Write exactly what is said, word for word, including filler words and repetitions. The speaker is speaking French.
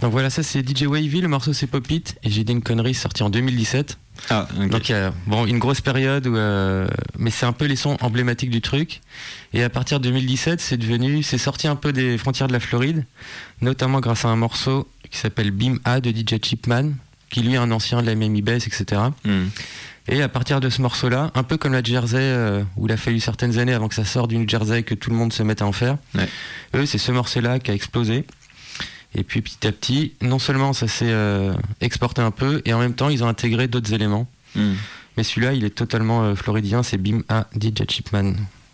Donc voilà, ça c'est D J Wavy, le morceau c'est Pop It, et j'ai dit une connerie, sorti en deux mille dix-sept. Ah, ok. Donc euh, bon, une grosse période, où, euh, mais c'est un peu les sons emblématiques du truc. Et à partir de deux mille dix-sept, c'est devenu, c'est sorti un peu des frontières de la Floride, notamment grâce à un morceau qui s'appelle Beam A de D J Chipman, qui lui est un ancien de la Miami Bass, et cetera. Mm. Et à partir de ce morceau-là, un peu comme la Jersey, euh, où il a fallu certaines années avant que ça sorte d'une Jersey que tout le monde se mette à en faire, ouais. Eux, c'est ce morceau-là qui a explosé. Et puis petit à petit, non seulement ça s'est euh, exporté un peu, et en même temps, ils ont intégré d'autres éléments. Mm. Mais celui-là, il est totalement euh, floridien, c'est Beam A, D J Chipman.